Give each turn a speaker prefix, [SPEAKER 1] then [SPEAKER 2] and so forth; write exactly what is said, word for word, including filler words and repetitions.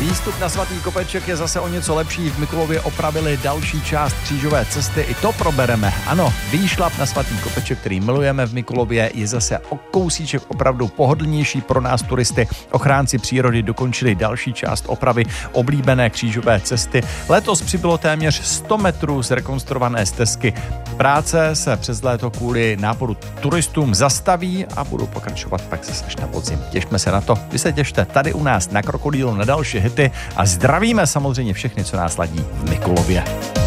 [SPEAKER 1] Výstup na Svatý Kopeček je zase o něco lepší. V Mikulově opravili další část křížové cesty, i to probereme. Ano, výšlap na Svatý Kopeček, který milujeme v Mikulově, je zase o kousíček opravdu pohodlnější pro nás turisty. Ochránci přírody dokončili další část opravy oblíbené křížové cesty. Letos přibylo téměř sto metrů zrekonstruované stezky. Práce se přes léto kvůli náporu turistům zastaví a budou pokračovat pak zase až na podzim. Těšme se na to. Vy se těšte tady u nás na Krokodýlu na další hity a zdravíme samozřejmě všechny, co nás ladí v Mikulově.